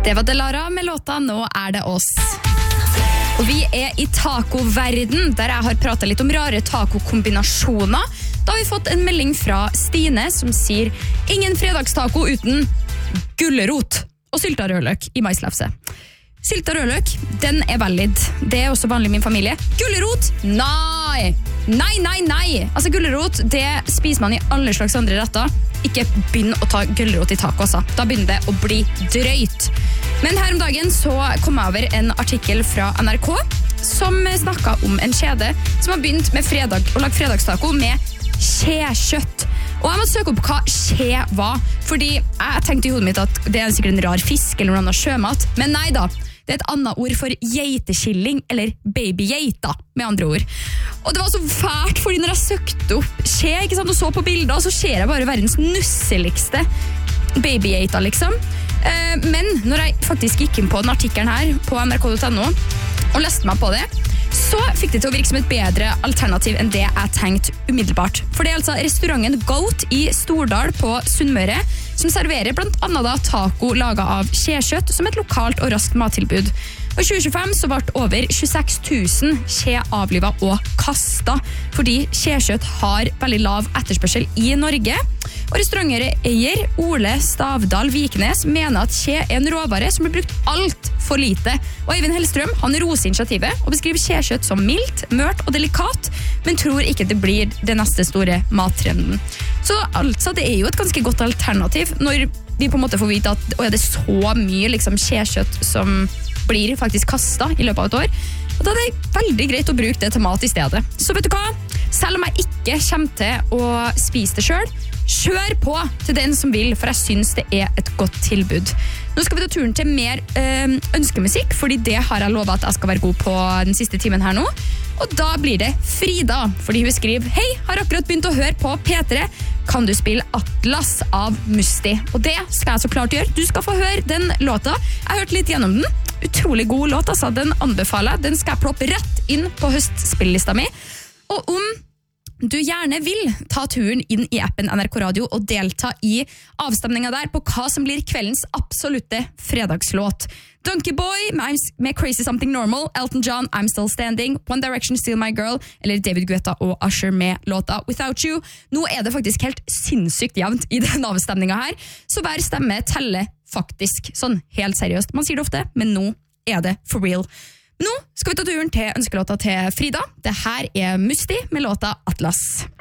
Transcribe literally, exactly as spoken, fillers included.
Det var Delara med låta Nå er det oss. Og vi er i tacoverden, der jeg har pratet litt om rare taco-kombinasjoner. Da har vi fått en melding fra Stine som sier ingen fredagstaco uten gullerot og sylta rødløk i maislefse. Sylta rødløk, den er valid. Det er også vanlig i min familie. Gullerot? Nei! Nei, nei, nei! Altså gullerot, det spiser man i alle slags andre retter. Ikke begynn å ta gullerot i taco, altså. Da begynner det å bli drøyt. Men her om dagen så kom jeg over en artikkel fra N R K som snakket om en kjede som har begynt med fredag, å lage fredagstaco med skjekjøtt. Og jeg måtte søke opp hva skje var, fordi jeg tenkte i hodet mitt at det er sikkert en rar fisk eller noe annet sjømat, men nei da. Det er et annet ord for geitekilling, eller babygeita, med andre ord. Og det var så fælt, fordi når jeg søkte opp skje, ikke sant, og så på bilder, så ser jeg bare verdens nusseligste babygeita, liksom. Men når jeg faktisk gikk inn på den artikkelen her, på N R K punktum N O, og leste meg på det, så fikk det til å virke som et bedre alternativ enn det jeg tenkte umiddelbart. For det er altså restauranten Goat i Stordal på Sunnmøre, som serverer blant annet da taco laget av skjekjøtt som et lokalt og raskt mattilbud. Og i tjue tjuefem så ble over tjueseks tusen skje avlivet og kastet, fordi skjekjøtt har veldig lav etterspørsel i Norge. Og restauranteier Ole Stavdal Viknes mener at skje er en råvare som blir brukt alt for lite. Og Eivind Hellstrøm, han roser initiativet og beskriver skjekjøtt som mildt, mørt og delikat, men tror ikke det blir det neste store mattrenden. Så altså, det er jo et ganske godt alternativ når vi på en måte får vite at å, ja, det er så mye liksom, skjekjøtt som blir faktisk kastet i løpet av et år. Og da er det veldig greit å bruke det til mat i stedet. Så vet du hva? Selv om jeg ikke kommer til å spise det selv, kjør på til den som vil, for jeg synes det er et godt tilbud. Nå skal vi ta turen til mer øh, ønskemusikk, fordi det har jeg lovet at jeg skal være god på den siste timen her nå. Og da blir det Frida, fordi hun skriver Hei, har akkurat begynt å høre på P tre. Kan du spille Atlas av Musti? Og det skal jeg så klart gjøre. Du skal få høre den låta. Jeg har hørt litt gjennom den. Utrolig god låt, altså. Den anbefaler jeg. Den skal jeg ploppe rett inn på høstspillelista mi. Og om du gjerne vil ta turen inn i appen N R K Radio og delta i avstemningen der på hva som blir kveldens absolutte fredagslåt. Donkey Boy med, med Crazy Something Normal, Elton John, I'm Still Standing, One Direction, Still My Girl, eller David Guetta og Usher med låta Without You. Nå er det faktisk helt sinnssykt jevnt i den avstemningen her, så hver stemme teller faktisk, sånn helt seriøst. Man sier det ofte, men nå er det for real. Nå skal vi ta turen til ønskelåta til Frida. Det her er Musti med låta Atlas.